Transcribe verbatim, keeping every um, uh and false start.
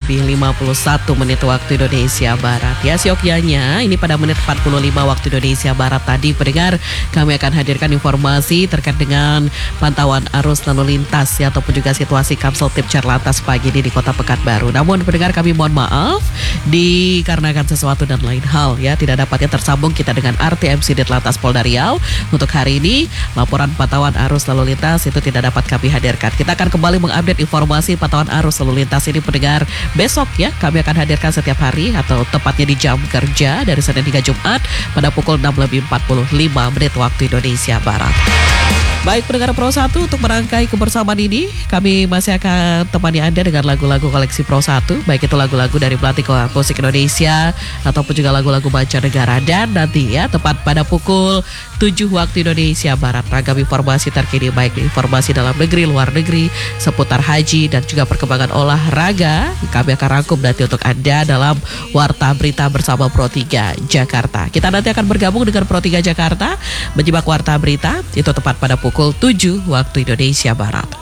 lebih lima puluh satu menit waktu Indonesia Barat. Ya, siokianya ini pada menit empat puluh lima waktu Indonesia Barat tadi pendengar, kami akan hadirkan informasi terkait dengan pantauan arus lalu lintas ya, ataupun juga situasi Kapsul Tip Carlantas pagi ini di Kota Pekanbaru. Namun pendengar, kami mohon maaf dikarenakan sesuatu dan lain hal ya, tidak dapatnya tersambung kita dengan R T M C Ditlantas Polda Riau. Untuk hari ini laporan pantauan arus lalu lintas itu tidak dapat kami hadirkan. Kita akan kembali mengupdate informasi pantauan arus lalu lintas ini pendengar besok ya. Kami akan hadirkan setiap hari atau tepatnya di jam kerja dari Senin hingga Jumat pada pukul enam lebih empat puluh lima menit waktu Indonesia Barat. Baik pendengar Pro satu, untuk merangkai kebersamaan ini kami masih akan temani Anda dengan lagu-lagu koleksi Pro satu, baik itu lagu-lagu dari pelatih musik Indonesia ataupun juga lagu-lagu mancanegara. Dan nanti ya tepat pada pukul tujuh waktu Indonesia Barat, ragam informasi terkini baik informasi dalam negeri, luar negeri seputar haji dan juga perkembangan olahraga kami akan rangkum nanti untuk Anda dalam Warta Berita bersama Pro tiga Jakarta. Kita nanti akan bergabung dengan Pro tiga Jakarta menyimak Warta Berita itu tepat pada pukul tujuh waktu Indonesia Barat.